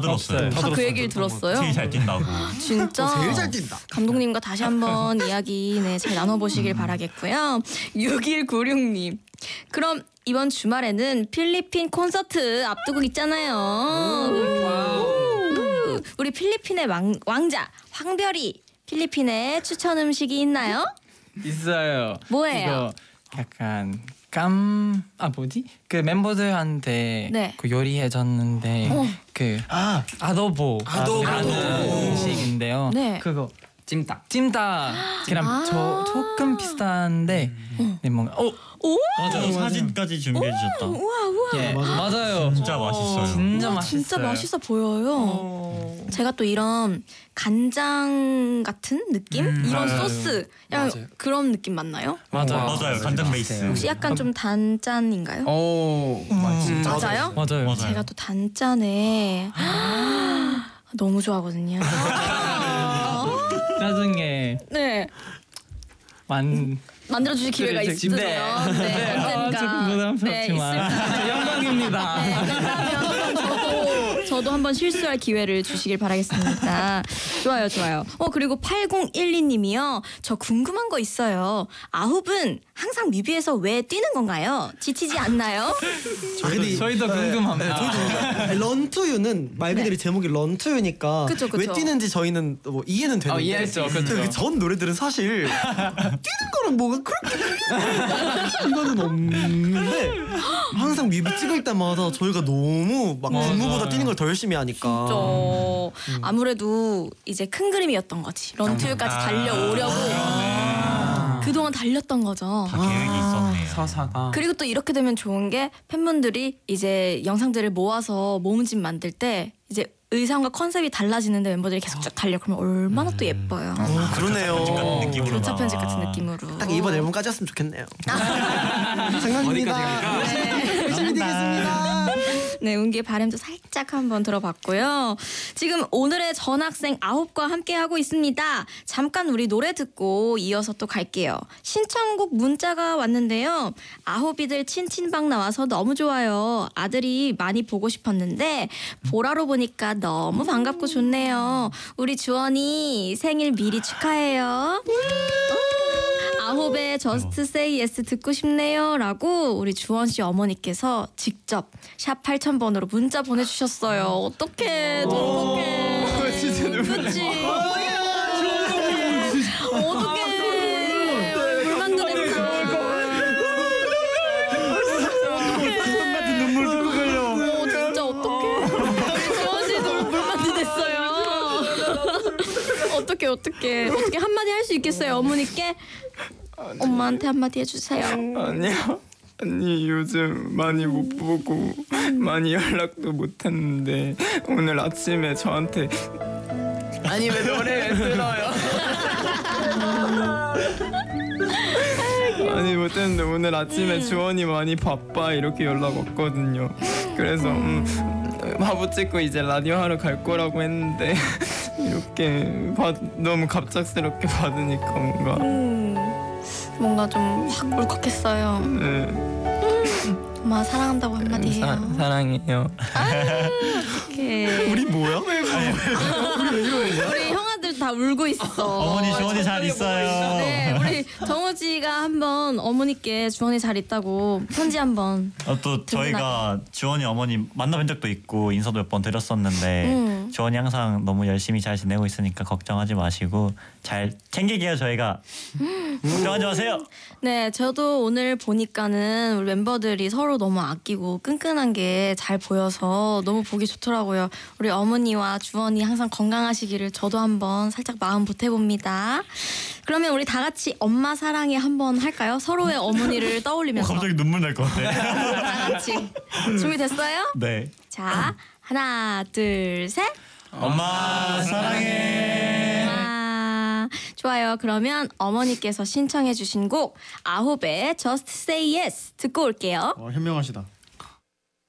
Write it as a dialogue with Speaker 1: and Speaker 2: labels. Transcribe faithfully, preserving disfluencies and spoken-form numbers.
Speaker 1: 들었어요.
Speaker 2: 다 그 얘기를 들었어요?
Speaker 1: 제일 잘 뛴다고.
Speaker 2: 진짜?
Speaker 3: 제일 잘 뛴다.
Speaker 2: 감독님과 다시 한번 이야기 네, 잘 나눠보시길 바라겠고요. 육일구육님. 그럼 이번 주말에는 필리핀 콘서트 앞두고 있잖아요. 우, 우리 필리핀의 왕, 왕자 황별이 필리핀에 추천 음식이 있나요?
Speaker 4: 있어요.
Speaker 2: 뭐예요?
Speaker 4: 이거 약간 깜... 아 뭐지? 그 멤버들한테
Speaker 2: 네.
Speaker 4: 그 요리해줬는데
Speaker 2: 어.
Speaker 4: 그 아, 아도보
Speaker 3: 아도보.
Speaker 4: 음식인데요.
Speaker 2: 네.
Speaker 4: 그거
Speaker 5: 찜닭.
Speaker 4: 찜닭이랑
Speaker 2: 아.
Speaker 4: 저 조금 비슷한데 네, 뭔가 어
Speaker 2: 오!
Speaker 1: 맞아요. 사진까지 준비해 주셨다.
Speaker 2: 우와 우와.
Speaker 4: 예, 맞아요.
Speaker 1: 진짜 맛있어요.
Speaker 4: 진짜
Speaker 2: 우와,
Speaker 4: 맛있어요.
Speaker 2: 진짜 맛있어 보여요. 제가 또 이런 간장 같은 느낌?
Speaker 4: 음,
Speaker 2: 이런
Speaker 4: 맞아요.
Speaker 2: 소스 약간
Speaker 5: 맞아요.
Speaker 2: 그런 느낌 맞나요?
Speaker 4: 맞아요.
Speaker 1: 맞아요. 간장 베이스.
Speaker 2: 혹시 약간 좀 단짠인가요?
Speaker 5: 오.
Speaker 3: 진짜
Speaker 2: 맞아요?
Speaker 4: 맞아요.
Speaker 1: 맞아요.
Speaker 2: 제가 또 단짠에 너무 좋아하거든요.
Speaker 4: 나중에
Speaker 2: 네.
Speaker 4: 만
Speaker 2: 만들어주실 기회가
Speaker 4: 그래,
Speaker 2: 있으세요.
Speaker 4: 네.
Speaker 2: 네,
Speaker 4: 네.
Speaker 2: 언젠가.
Speaker 4: 아, 조금 부담스럽지만
Speaker 2: 있을
Speaker 4: 영광입니다.
Speaker 2: 네, 그러면 저도, 저도 한번 실수할 기회를 주시길 바라겠습니다. 좋아요, 좋아요. 어 그리고 팔공일이님이요. 저 궁금한 거 있어요. 아홉은 항상 뮤비에서 왜 뛰는 건가요? 지치지 않나요?
Speaker 3: 저희도,
Speaker 4: 저희도 궁금합니다.
Speaker 3: 네, 저희도 런투유는 말 그대로
Speaker 2: 네.
Speaker 3: 제목이 런투유니까
Speaker 2: 그쵸, 그쵸.
Speaker 3: 왜 뛰는지 저희는 뭐 이해는 되는데
Speaker 5: 어, 이해했죠. 그쵸.
Speaker 3: 근데 전 노래들은 사실 뛰는 거랑 뭐가 그렇게 이거는 없는데 항상 뮤비 찍을 때마다 저희가 너무 막
Speaker 4: 맞아요.
Speaker 3: 군무보다 뛰는 걸 더 열심히 하니까
Speaker 2: 저 아무래도 이제 큰 그림이었던 거지. 런투유까지 달려오려고 그동안 달렸던 거죠.
Speaker 1: 다 계획이 있었네요.
Speaker 5: 서사가.
Speaker 2: 그리고 또 이렇게 되면 좋은 게 팬분들이 이제 영상들을 모아서 모음집 만들 때 이제 의상과 컨셉이 달라지는데 멤버들이 계속 쭉 달려. 그러면 얼마나 또 예뻐요.
Speaker 3: 어,
Speaker 1: 같은
Speaker 3: 그러네요.
Speaker 1: 느낌으로
Speaker 2: 교차 편집
Speaker 1: 나와.
Speaker 2: 같은 느낌으로.
Speaker 3: 딱 이번 앨범까지 했으면 좋겠네요. 장난입니다.
Speaker 5: 어디까지 갈까?
Speaker 2: 네.
Speaker 3: 열심히 뛰겠습니다.
Speaker 2: 네, 운기의 바램도 살짝 한번 들어봤고요. 지금 오늘의 전학생 아홉과 함께 하고 있습니다. 잠깐 우리 노래 듣고 이어서 또 갈게요. 신청곡 문자가 왔는데요. 아홉이들 친친방 나와서 너무 좋아요. 아들이 많이 보고 싶었는데 보라로 보니까 너무 반갑고 좋네요. 우리 주원이 생일 미리 축하해요. 아홉의 Just Say Yes 듣고 싶네요 라고 우리 주원씨 어머니께서 직접 샵 팔천 번으로 문자 보내주셨어요. 어떡해 어떡해
Speaker 3: 진짜 눈물
Speaker 2: 그치 어떡해 물만두 됐어
Speaker 3: 같은 눈물 듣고 가요.
Speaker 2: 어 진짜 어떡해 주원씨도 물만두 됐어요. 어떡해 어떡해 어떻게 한마디 할 수 있겠어요 어머니께? 엄마한테 한마디 해주세요.
Speaker 4: 아니요. 아니 요즘 많이 못 보고 많이 연락도 못 했는데 오늘 아침에 저한테 아니 왜 노래 왜 들어요? 아니 못했는데 오늘 아침에 주원이 많이 바빠 이렇게 연락 왔거든요. 그래서 음, 화보 찍고 이제 라디오 하러 갈 거라고 했는데 이렇게 받, 너무 갑작스럽게 받으니까 뭔가
Speaker 2: 음, 뭔가 좀 확 울컥했어요.
Speaker 4: 네.
Speaker 2: 엄마 사랑한다고 한마디 해요.
Speaker 4: 사, 사랑해요.
Speaker 2: 어떡해.
Speaker 3: 우리 뭐야? 왜
Speaker 2: 우리 형아들 다 울고 있어.
Speaker 1: 어머니 주원이 잘 있어요.
Speaker 2: 네, 우리 정우지가 한번 어머니께 주원이 잘 있다고 편지 한번.
Speaker 1: 어, 또 저희가 주원이 어머니 만나뵌 적도 있고 인사도 몇 번 드렸었는데
Speaker 2: 음.
Speaker 1: 주원이 항상 너무 열심히 잘 지내고 있으니까 걱정하지 마시고 잘 챙길게요 저희가. 걱정하지 마세요.
Speaker 2: 네, 저도 오늘 보니까는 우리 멤버들이 서로 너무 아끼고 끈끈한 게 잘 보여서 너무 보기 좋더라고요. 우리 어머니와 주원이 항상 건강하시기를 저도 한번 살짝 마음 보태봅니다. 그러면 우리 다 같이 엄마 사랑해 한번 할까요? 서로의 어머니를
Speaker 1: 어,
Speaker 2: 떠올리면서.
Speaker 1: 갑자기 눈물 날 것 같아.
Speaker 2: 다 같이. 준비됐어요?
Speaker 1: 네.
Speaker 2: 자, 하나, 둘, 셋.
Speaker 1: 엄마 사랑해.
Speaker 2: 와, 좋아요. 그러면 어머니께서 신청해 주신 곡 아홉의 Just Say Yes 듣고 올게요.
Speaker 3: 어, 현명하시다.